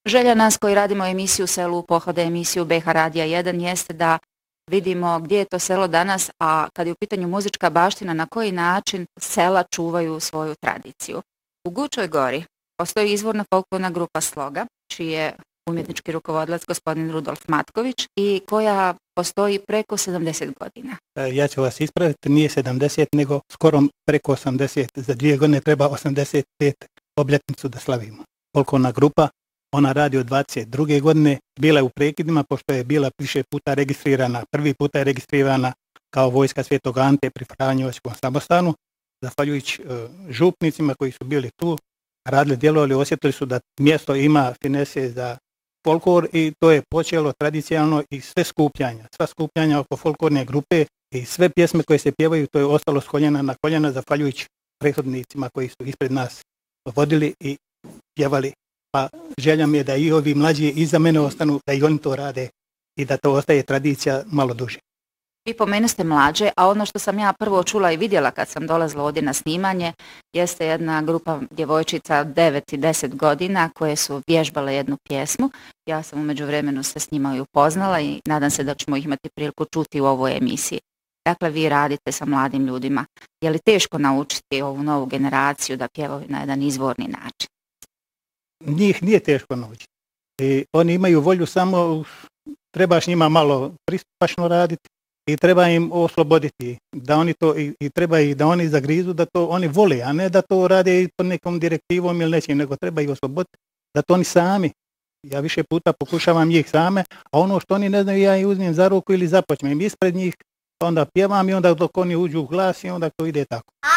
Želja nas koji radimo emisiju Selu u pohode, emisiju BH Radija 1 jeste da vidimo gdje je to selo danas, a kad je u pitanju muzička baština, na koji način sela čuvaju svoju tradiciju. U Gučoj Gori postoji izvorna folklorna grupa Sloga, čiji je umjetnički rukovodilac gospodin Rudolf Matković i koja postoji preko 70 godina. Ja ću vas ispraviti, nije 70, nego skoro preko 80. Za 2 godine treba 85 obljetnicu da slavimo. Folklorna grupa, ona radi od 22. godine, bila je u prekidima, pošto je bila više puta registrirana, prvi puta je registrirana kao vojska Svetog Ante pri Franjevačkom samostanu, zahvaljujući župnicima koji su bili tu, radili, djelovali, osjetili su da mjesto ima finese za folklor i to je počelo tradicionalno i sva skupljanja oko folklorne grupe i sve pjesme koje se pjevaju, to je ostalo s koljena na koljena, zahvaljujući prethodnicima koji su ispred nas vodili i pjevali. Pa želja mi je da i ovi mlađi iza mene ostanu, da i oni to rade i da to ostaje tradicija malo duže. Vi pomenuste mlađe, a ono što sam ja prvo čula i vidjela kad sam dolazila ovdje na snimanje, jeste jedna grupa djevojčica 9 i 10 godina koje su vježbale jednu pjesmu. Ja sam u međuvremenu se s njima i upoznala i nadam se da ćemo ih imati priliku čuti u ovoj emisiji. Dakle, vi radite sa mladim ljudima. Je li teško naučiti ovu novu generaciju da pjevaju na jedan izvorni način? Njih nije teško naučiti. I oni imaju volju, samo trebaš njima malo pristupačno raditi i treba im osloboditi, da oni to i treba i da oni zagrizu, da to oni vole, a ne da to rade pod nekom direktivom ili nečim, nego treba ih osloboditi, da to oni sami. Ja više puta pokušavam njih same, a ono što oni ne znaju, ja ih uzmem za ruku ili započnem ispred njih, onda pjevam i onda dok oni uđu u glas i onda to ide tako.